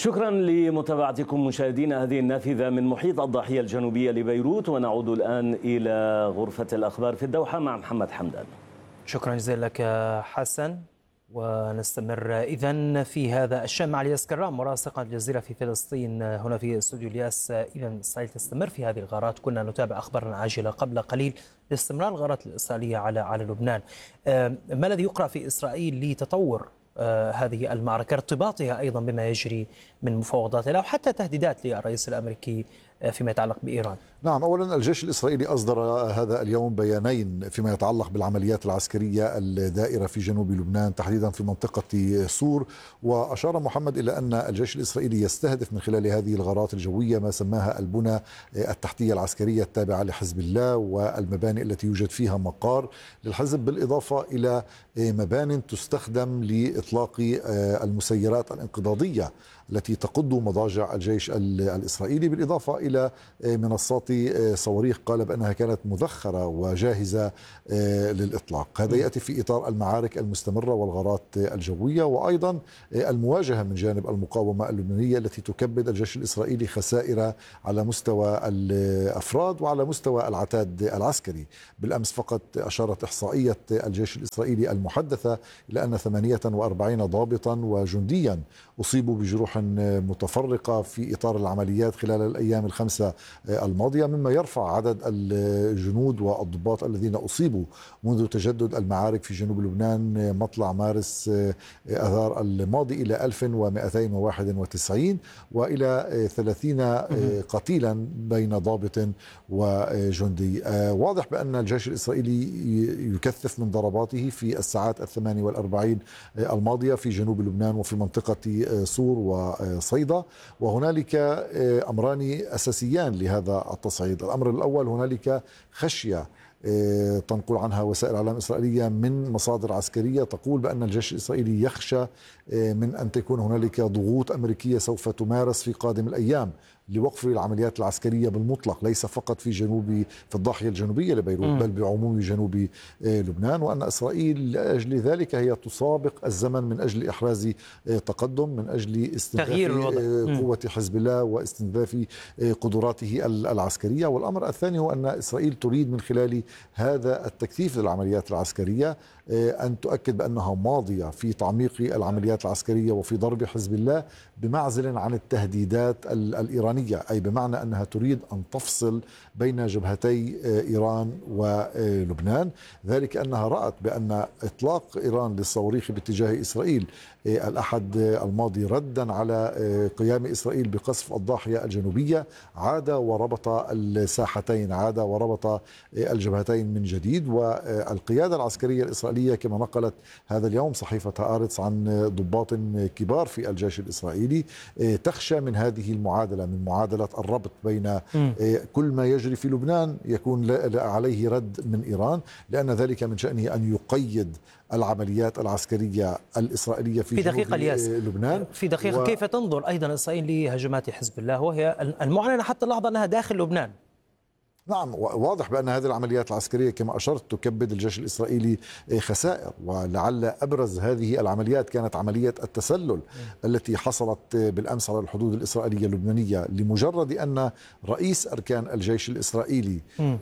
شكرا لمتابعتكم مشاهدينا هذه النافذة من محيط الضاحية الجنوبية لبيروت، ونعود الآن إلى غرفة الأخبار في الدوحة مع محمد حمدان. شكرا جزيلا لك حسن، ونستمر إذن في هذا الشأن مع الياس كرام مراسل الجزيرة في فلسطين هنا في استوديو. الياس، إذن إسرائيل تستمر في هذه الغارات، كنا نتابع أخبارنا عاجلة قبل قليل لاستمرار الغارات الإسرائيلية على لبنان. ما الذي يقرأ في إسرائيل لتطور هذه المعركة، ارتباطها أيضا بما يجري من مفاوضات أو حتى تهديدات للرئيس الأمريكي فيما يتعلق بإيران؟ نعم، أولا الجيش الإسرائيلي أصدر هذا اليوم بيانين فيما يتعلق بالعمليات العسكرية الدائرة في جنوب لبنان تحديدا في منطقة صور، وأشار محمد إلى أن الجيش الإسرائيلي يستهدف من خلال هذه الغارات الجوية ما سماها البنى التحتية العسكرية التابعة لحزب الله والمباني التي يوجد فيها مقار للحزب، بالإضافة إلى مبان تستخدم لإطلاق المسيرات الانقضاضية التي تقود مضاجع الجيش الإسرائيلي، بالإضافة إلى منصات صواريخ قال بأنها كانت مذخرة وجاهزة للإطلاق. هذا يأتي في إطار المعارك المستمرة والغارات الجوية، وأيضا المواجهة من جانب المقاومة اللبنانية التي تكبد الجيش الإسرائيلي خسائر على مستوى الأفراد وعلى مستوى العتاد العسكري. بالأمس فقط أشارت إحصائية الجيش الإسرائيلي المحدثة إلى أن 48 ضابطا وجنديا أصيبوا بجروح متفرقة في إطار العمليات خلال الأيام الخمسة الماضية، مما يرفع عدد الجنود والضباط الذين أصيبوا منذ تجدد المعارك في جنوب لبنان مطلع مارس أذار الماضي إلى 1291 وإلى 30 قتيلا بين ضابط وجندي. واضح بأن الجيش الإسرائيلي يكثف من ضرباته في الساعات 48 الماضية في جنوب لبنان وفي منطقة صور وصيدا، وهنالك أمران أساسيان لهذا التصعيد. الأمر الأول، هنالك خشية تنقل عنها وسائل إعلام إسرائيلية من مصادر عسكرية تقول بأن الجيش الإسرائيلي يخشى من أن تكون هنالك ضغوط أمريكية سوف تمارس في قادم الأيام لوقف العمليات العسكرية بالمطلق، ليس فقط في الضاحية الجنوبية لبيروت بل بعموم جنوب لبنان، وأن إسرائيل لأجل ذلك هي تسابق الزمن من أجل إحراز تقدم، من أجل استنزاف قوة حزب الله واستنزاف قدراته العسكرية. والأمر الثاني هو أن إسرائيل تريد من خلال هذا التكثيف للعمليات العسكرية أن تؤكد بأنها ماضية في تعميق العمليات العسكرية وفي ضرب حزب الله بمعزل عن التهديدات الإيرانية، أي بمعنى أنها تريد أن تفصل بين جبهتي إيران ولبنان، ذلك أنها رأت بأن إطلاق إيران للصواريخ باتجاه إسرائيل الأحد الماضي ردا على قيام إسرائيل بقصف الضاحية الجنوبية عاد وربط الساحتين، عاد وربط الجبهتين من جديد. والقيادة العسكرية الإسرائيلية كما نقلت هذا اليوم صحيفة هآرتس عن ضباط كبار في الجيش الإسرائيلي تخشى من هذه المعادلة، من معادلة الربط بين كل ما يجري في لبنان يكون عليه رد من إيران، لأن ذلك من شأنه أن يقيد العمليات العسكرية الإسرائيلية في دقيقة لبنان. في دقيقة كيف تنظر أيضا إسرائيل لهجمات حزب الله وهي المعلنة حتى اللحظة أنها داخل لبنان؟ نعم، واضح بأن هذه العمليات العسكرية كما أشرت تكبد الجيش الإسرائيلي خسائر، ولعل أبرز هذه العمليات كانت عملية التسلل التي حصلت بالأمس على الحدود الإسرائيلية اللبنانية، لمجرد أن رئيس أركان الجيش الإسرائيلي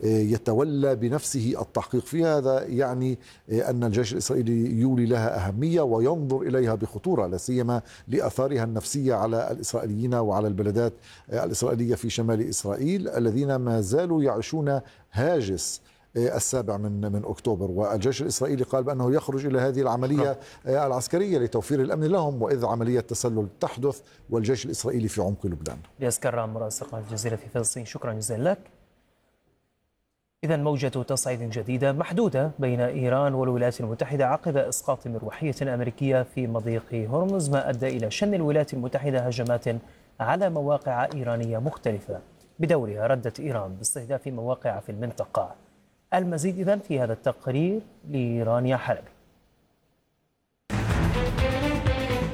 يتولى بنفسه التحقيق فيها. هذا يعني أن الجيش الإسرائيلي يولي لها أهمية وينظر إليها بخطورة، لا سيما لأثارها النفسية على الإسرائيليين وعلى البلدات الإسرائيلية في شمال إسرائيل الذين ما زالوا يعيشون هاجس 7 من أكتوبر. والجيش الإسرائيلي قال بأنه يخرج إلى هذه العملية العسكرية لتوفير الأمن لهم، وإذ عملية تسلل تحدث والجيش الإسرائيلي في عمق لبنان. الياس كرام مراسل الجزيرة في فلسطين، شكرا جزيلا لك. إذا موجة تصعيد جديدة محدودة بين إيران والولايات المتحدة عقب إسقاط مروحية أمريكية في مضيق هرمز، ما أدى إلى شن الولايات المتحدة هجمات على مواقع إيرانية مختلفة، بدورها ردت إيران باستهداف مواقع في المنطقة. المزيد إذن في هذا التقرير لرانيا حلبي.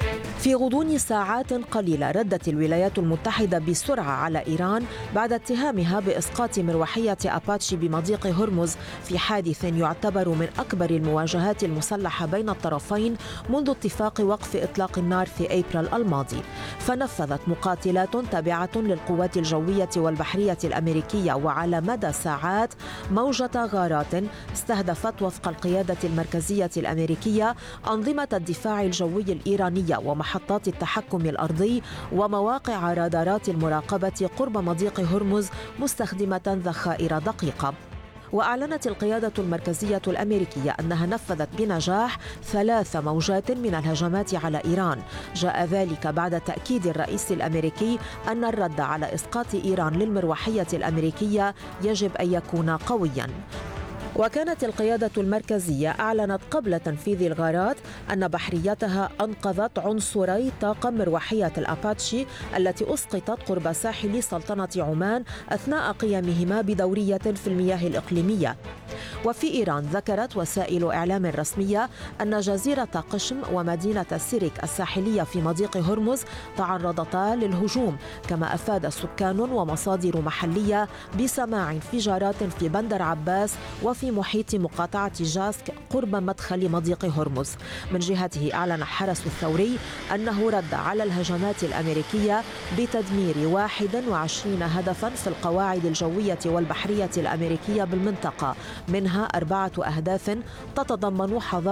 في غضون ساعات قليلة ردت الولايات المتحدة بسرعة على إيران بعد اتهامها بإسقاط مروحية أباتشي بمضيق هرمز في حادث يعتبر من أكبر المواجهات المسلحة بين الطرفين منذ اتفاق وقف إطلاق النار في أبريل الماضي. فنفذت مقاتلات تابعة للقوات الجوية والبحرية الأمريكية وعلى مدى ساعات موجة غارات استهدفت وفق القيادة المركزية الأمريكية أنظمة الدفاع الجوي الإيرانية ومحطات التحكم الأرضي ومواقع رادارات المراقبة قرب مضيق هرمز مستخدمة ذخائر دقيقة. وأعلنت القيادة المركزية الأمريكية أنها نفذت بنجاح 3 موجات من الهجمات على إيران. جاء ذلك بعد تأكيد الرئيس الأمريكي أن الرد على إسقاط إيران للمروحية الأمريكية يجب أن يكون قوياً. وكانت القيادة المركزية أعلنت قبل تنفيذ الغارات أن بحريتها أنقذت عنصري طاقم مروحية الأباتشي التي أسقطت قرب ساحل سلطنة عمان أثناء قيامهما بدورية في المياه الإقليمية. وفي إيران ذكرت وسائل إعلام رسمية أن جزيرة قشم ومدينة سيريك الساحلية في مضيق هرمز تعرضتا للهجوم، كما أفاد سكان ومصادر محلية بسماع انفجارات في بندر عباس وفي محيط مقاطعة جاسك قرب مدخل مضيق هرمز. من جهته أعلن حرس الثوري أنه رد على الهجمات الأمريكية بتدمير 21 هدفاً في القواعد الجوية والبحرية الأمريكية بالمنطقة، منها 4 أهداف تتضمن حظائر